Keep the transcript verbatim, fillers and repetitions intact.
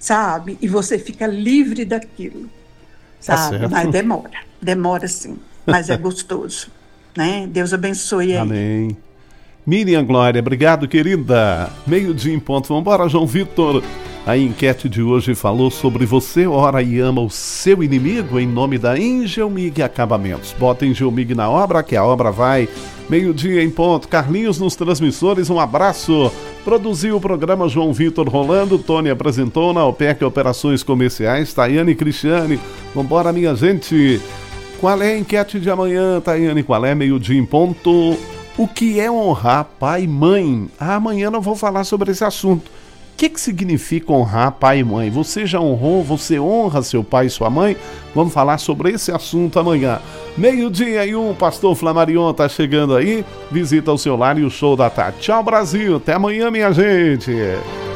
sabe? E você fica livre daquilo, sabe? Tá, mas demora, demora sim, mas é gostoso, né? Deus abençoe aí. Amém. Miriam Glória, obrigado, querida. Meio-dia em ponto. Vamos embora, João Vitor. A enquete de hoje falou sobre você ora e ama o seu inimigo em nome da Engelmig Acabamentos. Bota Engelmig na obra que a obra vai. Meio-dia em ponto. Carlinhos nos transmissores, um abraço. Produziu o programa João Vitor Rolando. Tony apresentou na OPEC Operações Comerciais. Tayane e Cristiane. Vambora, minha gente. Qual é a enquete de amanhã, Tayane? Qual é? Meio-dia em ponto. O que é honrar pai e mãe? Ah, amanhã eu vou falar sobre esse assunto. O que, que significa honrar pai e mãe? Você já honrou? Você honra seu pai e sua mãe? Vamos falar sobre esse assunto amanhã. Meio-dia e um, Pastor Flamarion tá chegando aí. Visita o seu lar e o show da tarde. Tchau, Brasil. Até amanhã, minha gente.